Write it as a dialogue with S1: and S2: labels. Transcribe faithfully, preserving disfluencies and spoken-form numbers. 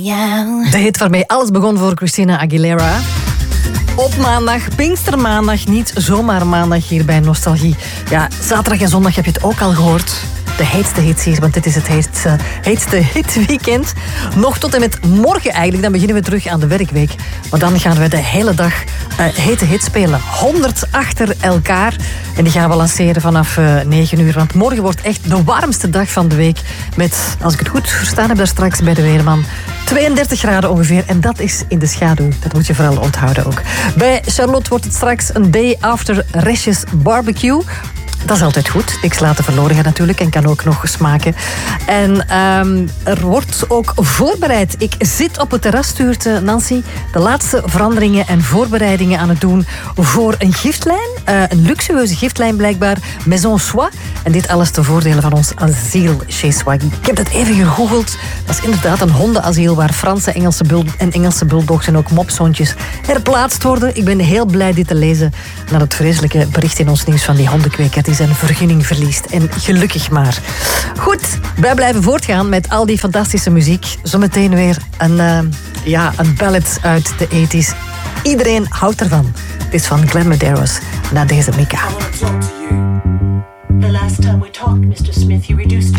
S1: De hit waarmee alles begon voor Christina Aguilera. Op maandag, Pinkstermaandag, niet zomaar maandag hier bij Nostalgie. Ja, zaterdag en zondag heb je het ook al gehoord. De heetste hits hier, want dit is het heetste, heetste hitweekend. Nog tot en met morgen eigenlijk, dan beginnen we terug aan de werkweek. Maar dan gaan we de hele dag uh, hete hits spelen. honderd achter elkaar. En die gaan we lanceren vanaf uh, negen uur. Want morgen wordt echt de warmste dag van de week. Met, als ik het goed verstaan heb daar straks bij de Weerman, tweeëndertig graden ongeveer. En dat is in de schaduw. Dat moet je vooral onthouden ook. Bij Charlotte wordt het straks een day after restjes barbecue. Dat is altijd goed. Niks laten verloren gaan natuurlijk en kan ook nog smaken. En um, er wordt ook voorbereid. Ik zit op het terras, stuurt Nancy de laatste veranderingen en voorbereidingen aan het doen voor een giftlijn. Uh, een luxueuze giftlijn blijkbaar. Maison Soie. En dit alles ten voordele van ons asiel chez Soie. Ik heb dat even gegoogeld. Dat is inderdaad een hondenasiel waar Franse Engelse bul- en Engelse bulldogs en ook mopshondjes herplaatst worden. Ik ben heel blij dit te lezen na het vreselijke bericht in ons nieuws van die hondenkweker die zijn vergunning verliest. En gelukkig maar. Goed, wij blijven voortgaan met al die fantastische muziek. Zometeen weer een, uh, ja, een ballad uit de tachtiger. Iedereen houdt ervan. Het is van Glenn Medeiros na deze Mika.
S2: The last time we talked, mister Smith, you reduced